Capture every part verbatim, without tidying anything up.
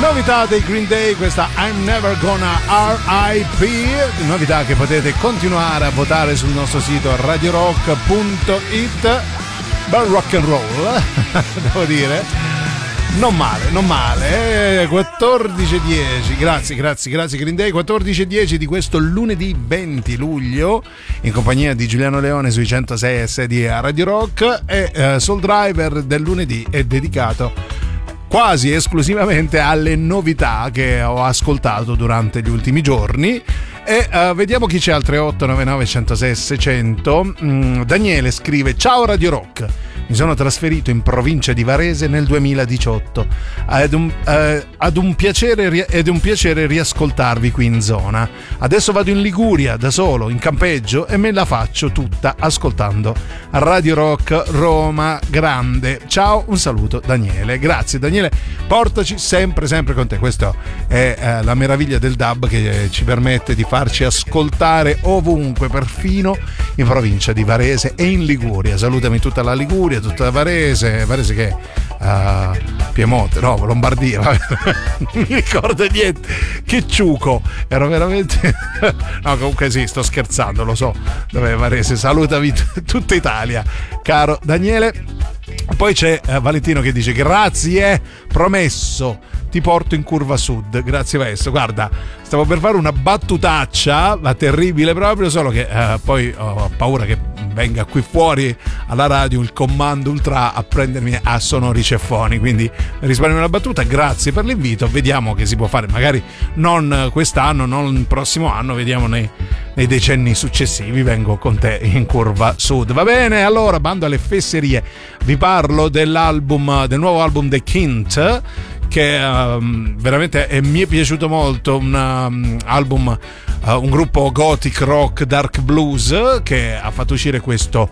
Novità dei Green Day, questa I'm Never Gonna R I P, novità che potete continuare a votare sul nostro sito radio rock punto it. Bel rock and roll, devo dire. Non male, non male. quattordici e dieci, grazie, grazie, grazie Green Day. quattordici e dieci di questo lunedì venti luglio, in compagnia di Giuliano Leone sui centosei e sei di Radio Rock. E uh, Soul Driver del lunedì è dedicato quasi esclusivamente alle novità che ho ascoltato durante gli ultimi giorni. E uh, vediamo chi c'è al tre otto nove nove uno zero sei sei zero zero. mm, Daniele scrive: ciao Radio Rock, mi sono trasferito in provincia di Varese nel duemiladiciotto ed un, eh, ad un piacere, ed è un piacere riascoltarvi qui in zona. Adesso vado in Liguria da solo, in campeggio, e me la faccio tutta ascoltando Radio Rock Roma Grande. Ciao, un saluto Daniele. Grazie Daniele, portaci sempre sempre con te. Questa è eh, la meraviglia del D A B, che ci permette di farci ascoltare ovunque, perfino in provincia di Varese e in Liguria. Salutami tutta la Liguria, tutta Varese, Varese che uh, Piemonte, no, Lombardia, non mi ricordo niente, che ciuco, ero veramente no, comunque sì, sto scherzando, lo so dov'è Varese. Salutami t- tutta Italia, caro Daniele. Poi c'è uh, Valentino che dice: grazie, promesso, ti porto in curva sud. Grazie maestro. Guarda, stavo per fare una battutaccia, ma terribile proprio, solo che uh, poi ho paura che venga qui fuori alla radio il comando ultra a prendermi a sonori ceffoni, quindi risparmio la battuta. Grazie per l'invito, vediamo che si può fare, magari non quest'anno, non il prossimo anno, vediamo nei, nei decenni successivi vengo con te in curva sud. Va bene, allora bando alle fesserie, vi parlo dell'album, del nuovo album The Kint, che um, veramente è, mi è piaciuto molto, un um, album, uh, un gruppo gothic rock dark blues che ha fatto uscire questo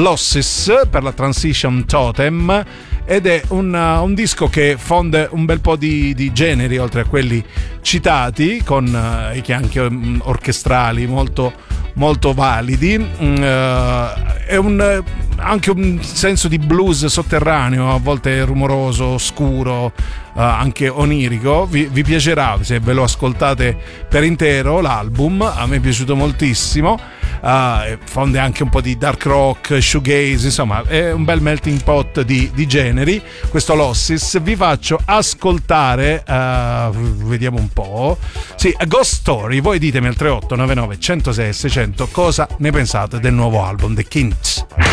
Losses per la Transition Totem, ed è un, uh, un disco che fonde un bel po' di, di generi oltre a quelli citati, con uh, i anche um, orchestrali molto molto validi. mm, uh, è un anche un senso di blues sotterraneo, a volte rumoroso, scuro, uh, anche onirico. Vi, vi piacerà se ve lo ascoltate per intero l'album, a me è piaciuto moltissimo. Uh, fonde anche un po' di dark rock, shoegaze, insomma è un bel melting pot di, di generi questo Losses. Vi faccio ascoltare, uh, vediamo un po', sì, A Ghost Story. Voi ditemi al tre otto nove nove uno zero sei sei zero zero cosa ne pensate del nuovo album The Kint.